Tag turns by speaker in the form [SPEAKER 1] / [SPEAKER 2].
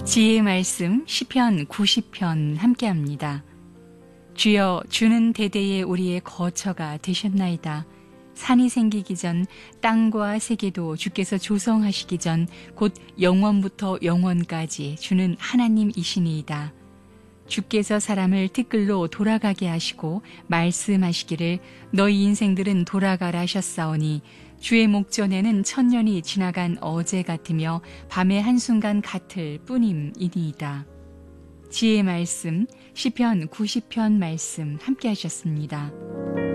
[SPEAKER 1] 지혜의 말씀 시편 90편 함께합니다. 주여, 주는 대대에 우리의 거처가 되셨나이다. 산이 생기기 전 땅과 세계도 주께서 조성하시기 전 곧 영원부터 영원까지 주는 하나님이시니이다. 주께서 사람을 티끌로 돌아가게 하시고 말씀하시기를 너희 인생들은 돌아가라 하셨사오니 주의 목전에는 천년이 지나간 어제 같으며 밤의 한순간 같을 뿐임이니이다. 지혜의 말씀 시편 90편 말씀 함께 하셨습니다.